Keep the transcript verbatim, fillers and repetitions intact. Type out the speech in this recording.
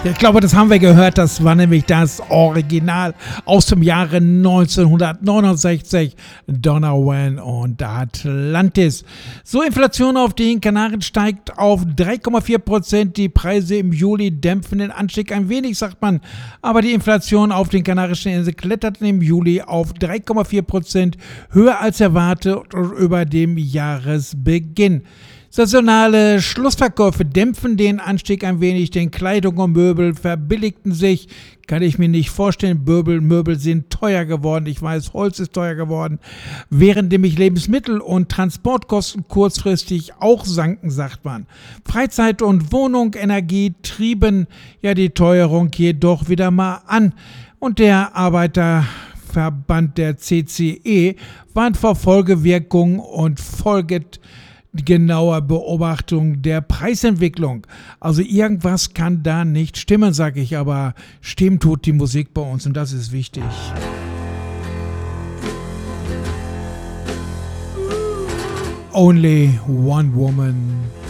Ich glaube, das haben wir gehört. Das war nämlich das Original aus dem Jahre neunzehnhundertneunundsechzig. Donovan und Atlantis. So, Inflation auf den Kanaren steigt auf drei Komma vier Prozent. Die Preise im Juli dämpfen den Anstieg ein wenig, sagt man. Aber die Inflation auf den Kanarischen Inseln kletterten im Juli auf drei Komma vier Prozent, höher als erwartet über dem Jahresbeginn. Saisonale Schlussverkäufe dämpfen den Anstieg ein wenig, denn Kleidung und Möbel verbilligten sich. Kann ich mir nicht vorstellen, Möbel, Möbel sind teuer geworden. Ich weiß, Holz ist teuer geworden. Während nämlich Lebensmittel und Transportkosten kurzfristig auch sanken, sagt man. Freizeit und Wohnung, Energie trieben ja die Teuerung jedoch wieder mal an. Und der Arbeiterverband der C C E warnt vor Folgewirkungen und folget genauer Beobachtung der Preisentwicklung. Also irgendwas kann da nicht stimmen, sage ich, aber stimmen tut die Musik bei uns und das ist wichtig. Only One Woman.